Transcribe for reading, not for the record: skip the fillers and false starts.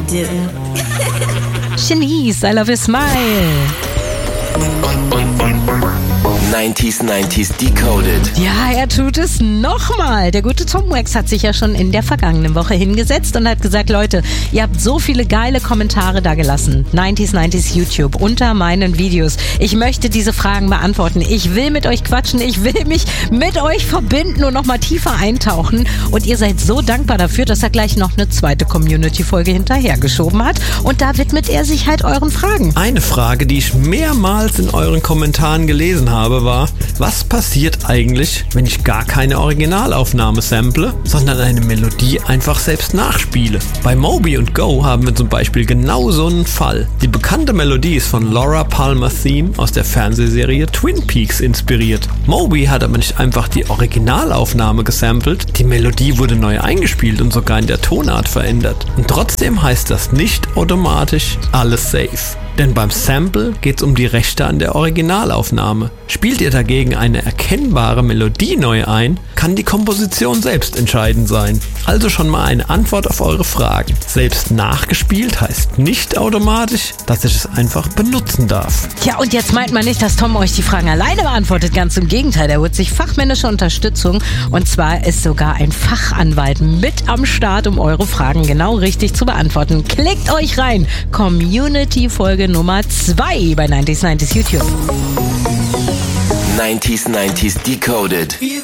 do. Shanice, I love your smile. 90s Decoded. Ja, er tut es nochmal. Der gute Tom Wax hat sich ja schon in der vergangenen Woche hingesetzt und hat gesagt, Leute, ihr habt so viele geile Kommentare da gelassen. 90s YouTube unter meinen Videos. Ich möchte diese Fragen beantworten. Ich will mit euch quatschen. Ich will mich mit euch verbinden und nochmal tiefer eintauchen. Und ihr seid so dankbar dafür, dass er gleich noch eine zweite Community-Folge hinterhergeschoben hat. Und da widmet er sich halt euren Fragen. Eine Frage, die ich mehrmals in euren Kommentaren gelesen habe, war, was passiert eigentlich, wenn ich gar keine Originalaufnahme sample, sondern eine Melodie einfach selbst nachspiele? Bei Moby und Go haben wir zum Beispiel genau so einen Fall. Die bekannte Melodie ist von Laura Palmer Theme aus der Fernsehserie Twin Peaks inspiriert. Moby hat aber nicht einfach die Originalaufnahme gesampelt, die Melodie wurde neu eingespielt und sogar in der Tonart verändert. Und trotzdem heißt das nicht automatisch alles safe. Denn beim Sample geht es um die Rechte an der Originalaufnahme. Spielt ihr dagegen eine erkennbare Melodie neu ein, kann die Komposition selbst entscheidend sein. Also schon mal eine Antwort auf eure Fragen. Selbst nachgespielt heißt nicht automatisch, dass ich es einfach benutzen darf. Ja, und jetzt meint man nicht, dass Tom euch die Fragen alleine beantwortet. Ganz im Gegenteil, er holt sich fachmännische Unterstützung. Und zwar ist sogar ein Fachanwalt mit am Start, um eure Fragen genau richtig zu beantworten. Klickt euch rein. Community-Folge Nummer 2 bei 90s YouTube. 90s Decoded.